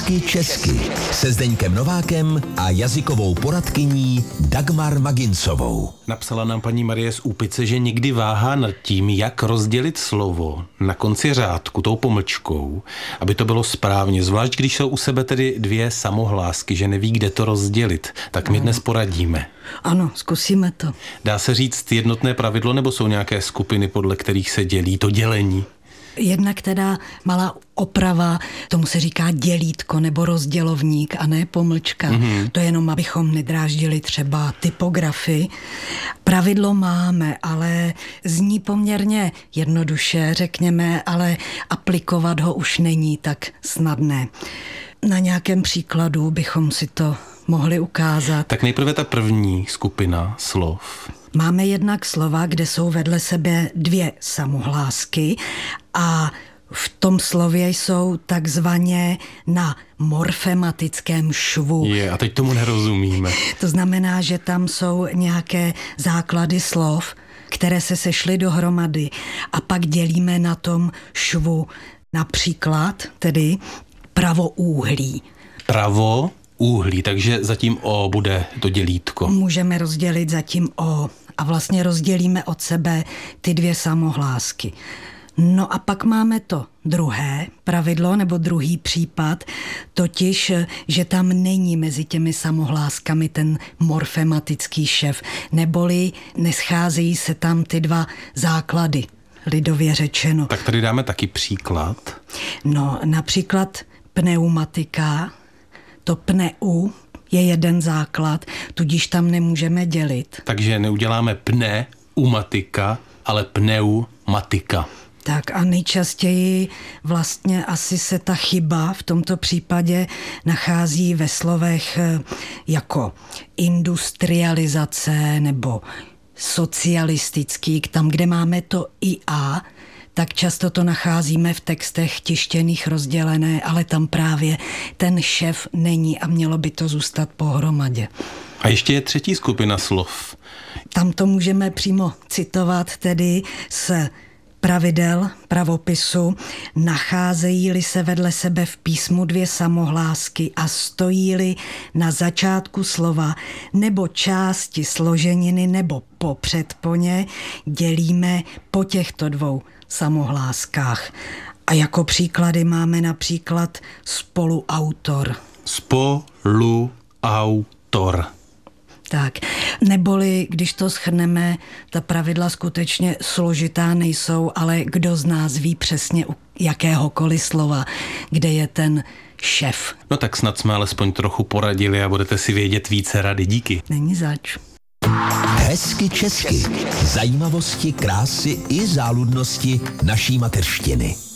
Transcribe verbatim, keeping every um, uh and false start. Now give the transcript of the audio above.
Hezky česky se Zdeňkem Novákem a jazykovou poradkyní Dagmar Magincovou. Napsala nám paní Marie z Úpice, že někdy váhá nad tím, jak rozdělit slovo na konci řádku tou pomlčkou, aby to bylo správně, zvlášť když jsou u sebe tedy dvě samohlásky, že neví, kde to rozdělit. Tak my dnes poradíme. Ano, zkusíme to. Dá se říct jednotné pravidlo, nebo jsou nějaké skupiny, podle kterých se dělí to dělení? Jednak teda malá oprava, tomu se říká dělítko nebo rozdělovník a ne pomlčka. Mm-hmm. To jenom, abychom nedráždili třeba typografy. Pravidlo máme, ale zní poměrně jednoduše, řekněme, ale aplikovat ho už není tak snadné. Na nějakém příkladu bychom si to mohli ukázat. Tak nejprve ta první skupina slov. Máme jednak slova, kde jsou vedle sebe dvě samohlásky a v tom slově jsou takzvaně na morfematickém švu. Je, a teď tomu nerozumíme. To znamená, že tam jsou nějaké základy slov, které se sešly dohromady a pak dělíme na tom švu. Například tedy pravoúhlí. Pravo úhlí, takže zatím O bude to dělítko. Můžeme rozdělit zatím O a vlastně rozdělíme od sebe ty dvě samohlásky. No a pak máme to druhé pravidlo nebo druhý případ, totiž, že tam není mezi těmi samohláskami ten morfematický šev, neboli nescházejí se tam ty dva základy, lidově řečeno. Tak tady dáme taky příklad. No, například pneumatika, to pneu je jeden základ, tudíž tam nemůžeme dělit. Takže neuděláme pneumatika, ale pneumatika. Tak a nejčastěji vlastně asi se ta chyba v tomto případě nachází ve slovech jako industrializace nebo socialistický, tam, kde máme to i a, tak často to nacházíme v textech tištěných rozdělené, ale tam právě ten šev není a mělo by to zůstat pohromadě. A ještě je třetí skupina slov. Tam to můžeme přímo citovat tedy z pravidel pravopisu, nacházejí-li se vedle sebe v písmu dvě samohlásky a stojí-li na začátku slova nebo části složeniny nebo popřed po ně, dělíme po těchto dvou samohláskách. A jako příklady máme například spoluautor. Spoluautor. Tak, neboli, když to shrneme, ta pravidla skutečně složitá nejsou, ale kdo z nás ví přesně u jakéhokoliv slova, kde je ten šef. No tak snad jsme alespoň trochu poradili a budete si vědět více rady. Díky. Není zač. Hezky česky. Zajímavosti, krásy i záludnosti naší mateřštiny.